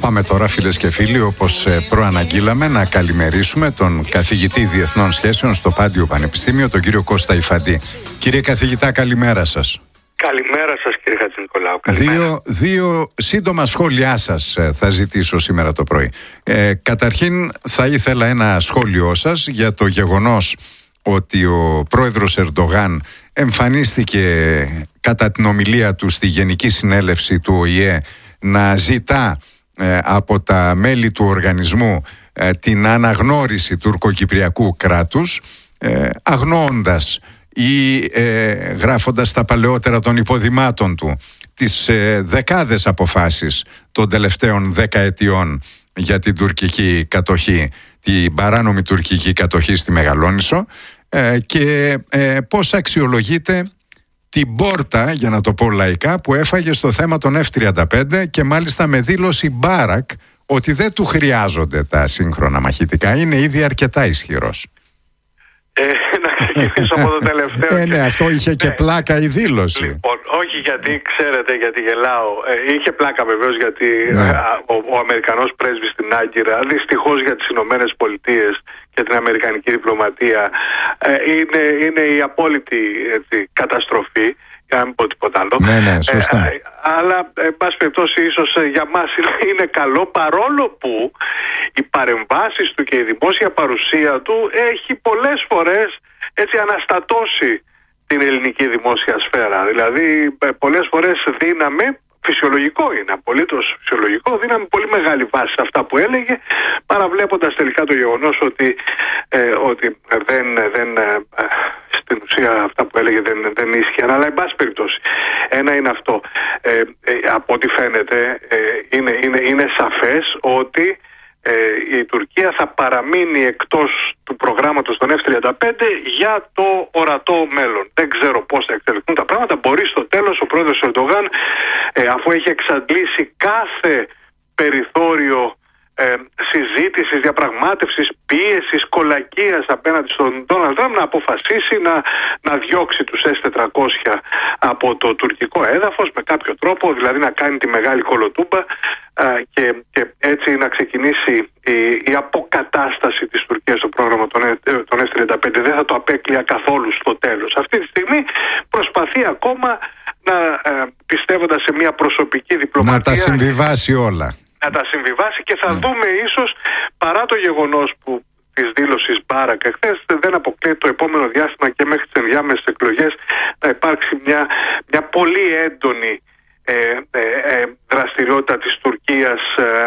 Πάμε τώρα, φίλες και φίλοι, όπως προαναγγείλαμε, να καλημερίσουμε τον καθηγητή Διεθνών Σχέσεων στο Πάντιο Πανεπιστήμιο, τον κύριο Κώστα Ιφαντή. Κύριε καθηγητά, καλημέρα σας. Καλημέρα σας, κύριε Χατζηνικολάου. Δύο σύντομα σχόλιά σας θα ζητήσω σήμερα το πρωί. Καταρχήν θα ήθελα ένα σχόλιο σας για το γεγονός ότι ο πρόεδρος Ερντογάν εμφανίστηκε κατά την ομιλία του στη Γενική Συνέλευση του ΟΗΕ να ζητά από τα μέλη του οργανισμού την αναγνώριση τουρκοκυπριακού κράτους, αγνοώντας ή γράφοντας τα παλαιότερα των υποδημάτων του τις δεκάδες αποφάσεις των τελευταίων δεκαετιών για την τουρκική κατοχή, την παράνομη τουρκική κατοχή στη Μεγαλόνισσο, και πώς αξιολογείται την πόρτα, για να το πω λαϊκά, που έφαγε στο θέμα των F-35 και μάλιστα με δήλωση Μπάρακ ότι δεν του χρειάζονται τα σύγχρονα μαχητικά, είναι ήδη αρκετά ισχυρός. Να ξεκινήσω από το τελευταίο. Ναι, αυτό είχε και πλάκα η δήλωση. Λοιπόν, όχι γιατί, ξέρετε, γιατί γελάω. Είχε πλάκα βεβαίως γιατί ο Αμερικανός πρέσβης στην Άγκυρα, δυστυχώς για τις Ηνωμένες Πολιτείες και την Αμερικανική διπλωματία, είναι η απόλυτη καταστροφή, για να μην πω τίποτα άλλο. Ναι, σωστά. Αλλά, εν πάση περιπτώσει, ίσως για μας είναι καλό, παρόλο που οι παρεμβάσεις του και η δημόσια παρουσία του έχει πολλές φορές αναστατώσει την ελληνική δημόσια σφαίρα. Δηλαδή, πολλές φορές δίναμε, φυσιολογικό είναι, απολύτως φυσιολογικό, δίναμε πολύ μεγάλη βάση σε αυτά που έλεγε, παραβλέποντας τελικά το γεγονός ότι στην ουσία αυτά που έλεγε δεν ίσχυαν. Αλλά εν πάση περιπτώσει, ένα είναι αυτό. Από ό,τι φαίνεται είναι σαφές ότι η Τουρκία θα παραμείνει εκτός του προγράμματος των F-35 για το ορατό μέλλον. Δεν ξέρω πώς θα εξελιχθούν τα πράγματα. Μπορεί στο τέλος ο πρόεδρος Ερντογάν, αφού έχει εξαντλήσει κάθε περιθώριο συζήτησης, διαπραγμάτευσης, πίεσης, κολακίας απέναντι στον Ντόναλντ Τραμπ, να αποφασίσει να διώξει τους S-400 από το τουρκικό έδαφος με κάποιο τρόπο, δηλαδή να κάνει τη μεγάλη κολοτούμπα και έτσι να ξεκινήσει η αποκατάσταση της Τουρκίας στο πρόγραμμα των S-35. Δεν θα το απέκλεια καθόλου στο τέλος. Αυτή τη στιγμή προσπαθεί ακόμα πιστεύοντας σε μια προσωπική διπλωματία, να τα συμβιβάσει όλα. Να τα συμβιβάσει και θα δούμε ίσως, παρά το γεγονός που της δήλωσης Μπάρακ εχθές, δεν αποκλείεται το επόμενο διάστημα και μέχρι τις ενδιάμεσες εκλογές να υπάρξει μια πολύ έντονη δραστηριότητα της Τουρκίας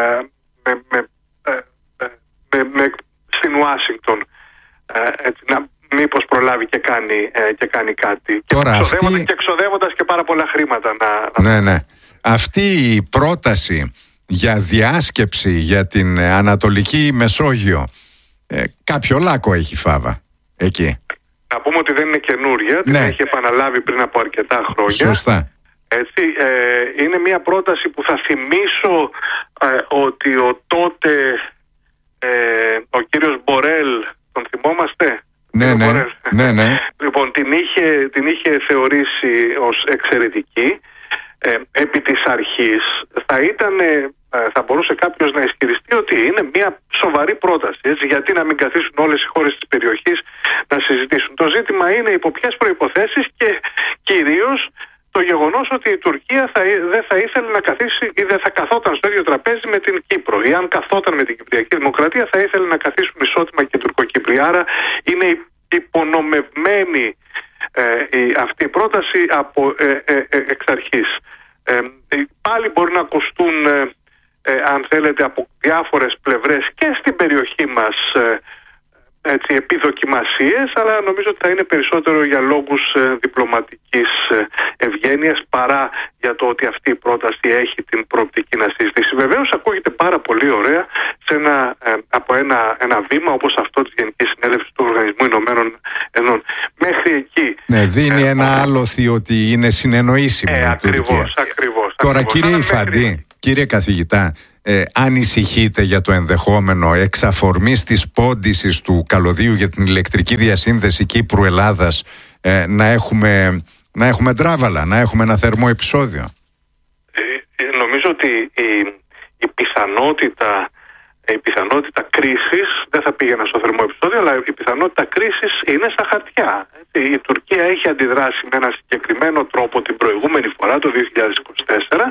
στην Ουάσιγκτον, μήπως προλάβει και κάνει κάτι. Τώρα, και εξοδεύοντας και πάρα πολλά χρήματα. Ναι. Αυτή η πρόταση για διάσκεψη για την Ανατολική Μεσόγειο, κάποιο λάκκο έχει φάβα εκεί. Να πούμε ότι δεν είναι καινούρια, την έχει επαναλάβει πριν από αρκετά χρόνια. Σωστά. Είναι μια πρόταση που θα θυμίσω ότι τότε ο κύριος Μπορέλ, τον θυμόμαστε? Ναι. Λοιπόν, την είχε θεωρήσει ως εξαιρετική. Επί της αρχής θα μπορούσε κάποιος να ισχυριστεί ότι είναι μια σοβαρή πρόταση. Γιατί να μην καθίσουν όλες οι χώρες της περιοχής να συζητήσουν? Το ζήτημα είναι υπό ποιες προϋποθέσεις και κυρίως το γεγονός ότι η Τουρκία δεν θα ήθελε να καθίσει ή δεν θα καθόταν στο ίδιο τραπέζι με την Κύπρο. Ή αν καθόταν με την Κυπριακή Δημοκρατία θα ήθελε να καθίσουν ισότιμα και Τουρκοκύπροι. Άρα είναι υπονομευμένη αυτή η πρόταση εξ αρχής. Πάλι μπορεί να ακουστούν, αν θέλετε, από διάφορες πλευρές και στην περιοχή μας επιδοκιμασίες, αλλά νομίζω ότι θα είναι περισσότερο για λόγους διπλωματικής ευγένειας παρά για το ότι αυτή η πρόταση έχει την προοπτική να συζητήσει. Βεβαίως ακούγεται πάρα πολύ ωραία από ένα βήμα όπως αυτό της Γενικής Συνέλευσης του Οργανισμού Ηνωμένων Εθνών. Μέχρι εκεί. Ναι, δίνει ένα άλοθη ότι είναι συνεννοήσιμη η Τουρκία. Ακριβώς. Τώρα, κύριε Ιφαντή, κύριε καθηγητά, ανησυχείτε για το ενδεχόμενο εξαφορμής της πόντισης του καλωδίου για την ηλεκτρική διασύνδεση Κύπρου-Ελλάδας να έχουμε ντράβαλα, να έχουμε ένα θερμό επεισόδιο? Νομίζω ότι η πιθανότητα κρίσης, δεν θα πήγαινα στο θερμό επεισόδιο, αλλά η πιθανότητα κρίσης είναι στα χαρτιά. Η Τουρκία έχει αντιδράσει με ένα συγκεκριμένο τρόπο την προηγούμενη φορά, το 2024,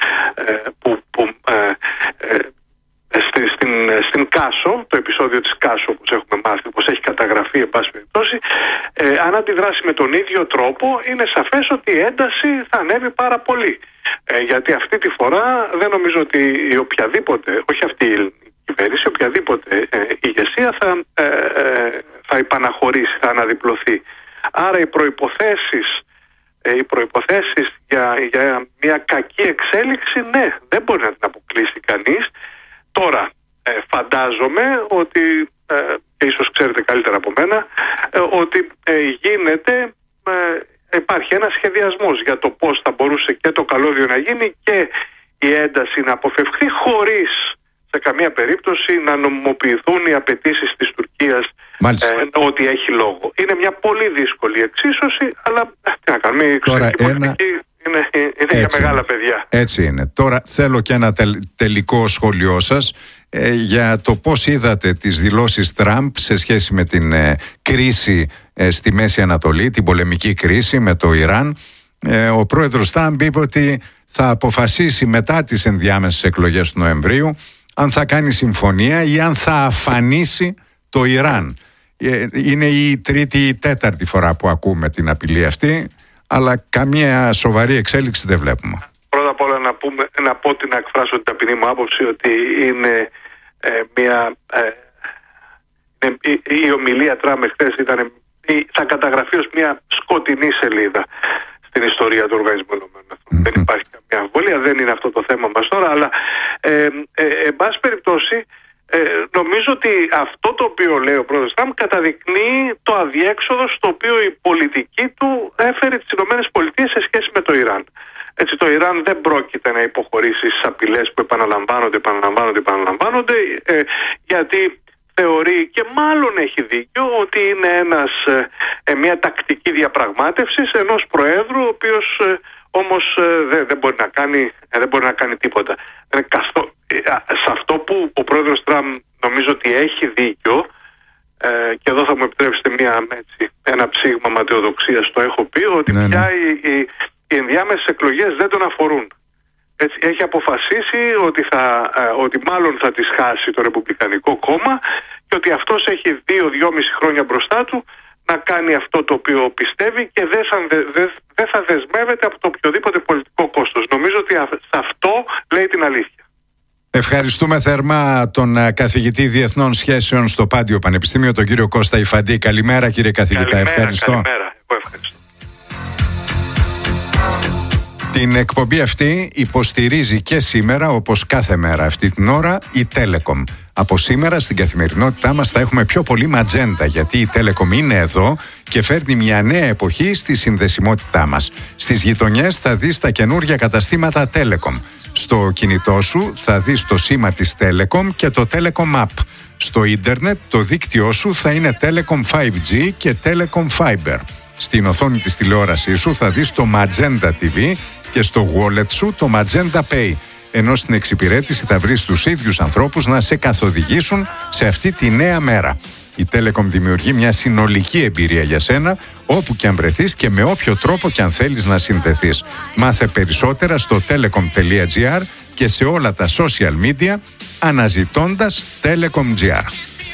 στην Κάσο, το επεισόδιο της Κάσο, όπως έχουμε μάθει, όπως έχει καταγραφεί εν πάση περιπτώσει, αν αντιδράσει με τον ίδιο τρόπο, είναι σαφές ότι η ένταση θα ανέβει πάρα πολύ. Γιατί αυτή τη φορά δεν νομίζω ότι η οποιαδήποτε, όχι αυτή η κυβέρνηση, οποιαδήποτε ηγεσία θα υπαναχωρήσει, θα αναδιπλωθεί. Άρα οι προϋποθέσεις για μια κακή εξέλιξη, ναι, δεν μπορεί να την αποκλείσει κανείς. Τώρα, φαντάζομαι ότι, και ίσως ξέρετε καλύτερα από μένα, ότι υπάρχει ένας σχεδιασμός για το πώς θα μπορούσε και το καλώδιο να γίνει και η ένταση να αποφευχθεί, χωρίς σε καμία περίπτωση να νομιμοποιηθούν οι απαιτήσεις της Τουρκίας ότι έχει λόγο. Είναι μια πολύ δύσκολη εξίσωση, αλλά τι να κάνουμε, η εξωτερική πολιτική είναι για μεγάλα παιδιά. Έτσι είναι. Τώρα θέλω και ένα τελικό σχόλιο σας για το πώς είδατε τις δηλώσεις Τραμπ σε σχέση με την κρίση στη Μέση Ανατολή, την πολεμική κρίση με το Ιράν. Ο πρόεδρος Τραμπ είπε ότι θα αποφασίσει μετά τις ενδιάμεσες εκλογές του Νοεμβρίου αν θα κάνει συμφωνία ή αν θα αφανίσει το Ιράν. Είναι η τρίτη ή τέταρτη φορά που ακούμε την απειλή αυτή, αλλά καμία σοβαρή εξέλιξη δεν βλέπουμε. Πρώτα απ' όλα να εκφράσω την ταπεινή μου άποψη ότι είναι η ομιλία Τραμπ χθες θα καταγραφεί ως μια σκοτεινή σελίδα στην ιστορία του Οργανισμού Ηνωμένων Εθνών. Δεν υπάρχει καμία αμφιβολία, δεν είναι αυτό το θέμα μας τώρα, αλλά εν πάση περιπτώσει νομίζω ότι αυτό το οποίο λέει ο πρόεδρος Τραμπ καταδεικνύει το αδιέξοδο στο οποίο η πολιτική του έφερε τις Ηνωμένες Πολιτείες σε σχέση με το Ιράν. Έτσι, το Ιράν δεν πρόκειται να υποχωρήσει στις απειλές που επαναλαμβάνονται, γιατί θεωρεί, και μάλλον έχει δίκιο, ότι είναι μια τακτική διαπραγμάτευσης ενός προέδρου, ο οποίος όμως δεν μπορεί να κάνει τίποτα. Σε αυτό που ο πρόεδρος Τραμπ νομίζω ότι έχει δίκιο, και εδώ θα μου επιτρέψετε ένα ψήγμα ματαιοδοξίας, το έχω πει, ότι πια οι ενδιάμεσες εκλογές δεν τον αφορούν. Έτσι, έχει αποφασίσει ότι μάλλον θα τις χάσει το Ρεπουμπλικανικό κόμμα και ότι αυτός έχει 2-2,5 χρόνια μπροστά του να κάνει αυτό το οποίο πιστεύει και δεν θα δεσμεύεται από το οποιοδήποτε πολιτικό κόστος. Νομίζω ότι σε αυτό λέει την αλήθεια. Ευχαριστούμε θερμά τον καθηγητή Διεθνών Σχέσεων στο Πάντιο Πανεπιστήμιο, τον κύριο Κώστα Ιφαντή. Καλημέρα, κύριε καθηγητά. Ευχαριστώ. Καλημέρα. Εγώ ευχαριστώ. Την εκπομπή αυτή υποστηρίζει και σήμερα, όπως κάθε μέρα αυτή την ώρα, η Telecom. Από σήμερα στην καθημερινότητά μας θα έχουμε πιο πολύ ματζέντα, γιατί η Telecom είναι εδώ και φέρνει μια νέα εποχή στη συνδεσιμότητά μας. Στις γειτονιές θα δεις τα καινούργια καταστήματα Telecom. Στο κινητό σου θα δεις το σήμα της Telecom και το Telecom App. Στο ίντερνετ το δίκτυό σου θα είναι Telecom 5G και Telecom Fiber. Στην οθόνη της τηλεόρασής σου θα δεις το Magenta TV και στο wallet σου το Magenta Pay. Ενώ στην εξυπηρέτηση θα βρεις τους ίδιους ανθρώπους να σε καθοδηγήσουν σε αυτή τη νέα μέρα. Η Telecom δημιουργεί μια συνολική εμπειρία για σένα, όπου και αν βρεθείς και με όποιο τρόπο και αν θέλεις να συνδεθείς. Μάθε περισσότερα στο telecom.gr και σε όλα τα social media αναζητώντας Telecom.gr.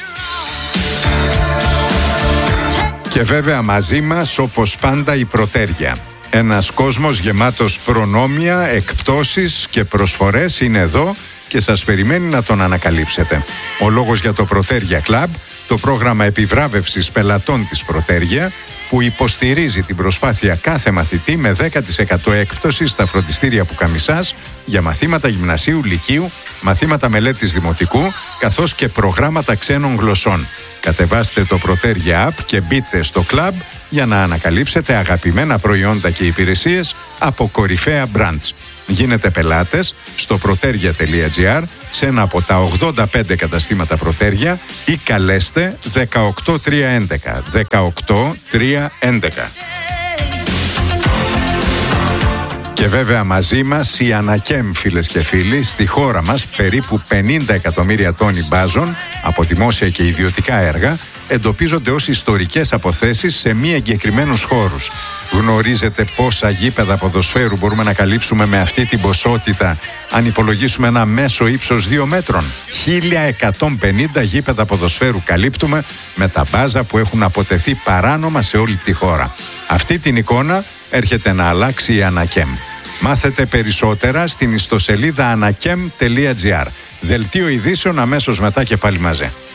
Και βέβαια μαζί μας, όπως πάντα, η Προτέρια. Ένας κόσμος γεμάτος προνόμια, εκπτώσεις και προσφορές είναι εδώ και σας περιμένει να τον ανακαλύψετε. Ο λόγος για το Προτέρια Club, το πρόγραμμα επιβράβευσης πελατών της Προτέρια, που υποστηρίζει την προσπάθεια κάθε μαθητή με 10% έκπτωση στα φροντιστήρια Πουκαμισάς για μαθήματα γυμνασίου, λυκείου, μαθήματα μελέτης δημοτικού, καθώς και προγράμματα ξένων γλωσσών. Κατεβάστε το Προτέρια App και μπείτε στο club για να ανακαλύψετε αγαπημένα προϊόντα και υπηρεσίες από κορυφαία brands. Γίνετε πελάτες στο proteria.gr, σε ένα από τα 85 καταστήματα Προτέρια, ή καλέστε 18311. 18311. Και βέβαια μαζί μας η Ανακέμ, φίλες και φίλοι. Στη χώρα μας περίπου 50 εκατομμύρια τόνοι μπάζων από δημόσια και ιδιωτικά έργα εντοπίζονται ως ιστορικές αποθέσεις σε μη εγκεκριμένους χώρους. Γνωρίζετε πόσα γήπεδα ποδοσφαίρου μπορούμε να καλύψουμε με αυτή την ποσότητα αν υπολογίσουμε ένα μέσο ύψος 2 μέτρων? 1150 γήπεδα ποδοσφαίρου καλύπτουμε με τα μπάζα που έχουν αποτεθεί παράνομα σε όλη τη χώρα. Αυτή την εικόνα έρχεται να αλλάξει η Ανακέμ. Μάθετε περισσότερα στην ιστοσελίδα anakem.gr. Δελτίο ειδήσεων αμέσως μετά και πάλι μαζί.